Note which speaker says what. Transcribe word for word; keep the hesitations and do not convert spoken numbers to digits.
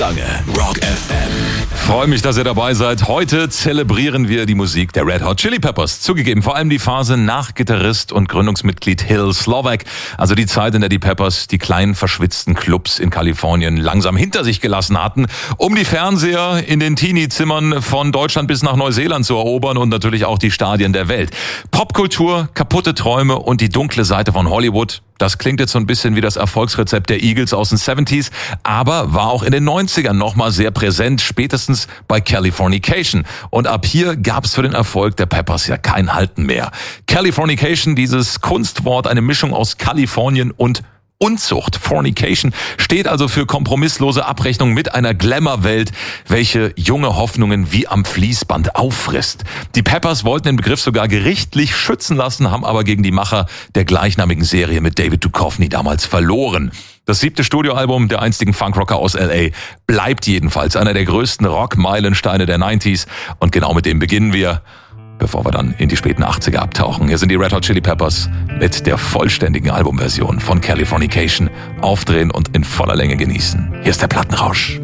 Speaker 1: Lange Rock F M.
Speaker 2: Freue mich, dass ihr dabei seid. Heute zelebrieren wir die Musik der Red Hot Chili Peppers. Zugegeben, vor allem die Phase nach Gitarrist und Gründungsmitglied Hill Slovak. Also die Zeit, in der die Peppers die kleinen verschwitzten Clubs in Kalifornien langsam hinter sich gelassen hatten, um die Fernseher in den Teenie-Zimmern von Deutschland bis nach Neuseeland zu erobern und natürlich auch die Stadien der Welt. Popkultur, kaputte Träume und die dunkle Seite von Hollywood. Das klingt jetzt so ein bisschen wie das Erfolgsrezept der Eagles aus den siebziger, aber war auch in den neunzigern nochmal sehr präsent, spätestens bei Californication. Und ab hier gab es für den Erfolg der Peppers ja kein Halten mehr. Californication, dieses Kunstwort, eine Mischung aus Kalifornien und Unzucht, Fornication, steht also für kompromisslose Abrechnung mit einer Glamour-Welt, welche junge Hoffnungen wie am Fließband auffrisst. Die Peppers wollten den Begriff sogar gerichtlich schützen lassen, haben aber gegen die Macher der gleichnamigen Serie mit David Duchovny damals verloren. Das siebte Studioalbum der einstigen Funkrocker aus L A bleibt jedenfalls einer der größten Rock-Meilensteine der neunziger und genau mit dem beginnen wir, bevor wir dann in die späten achtziger abtauchen. Hier sind die Red Hot Chili Peppers mit der vollständigen Albumversion von Californication. Aufdrehen und in voller Länge genießen. Hier ist der Plattenrausch.